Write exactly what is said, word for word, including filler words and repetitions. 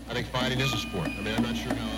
I think fighting is a sport. I mean, I'm not sure how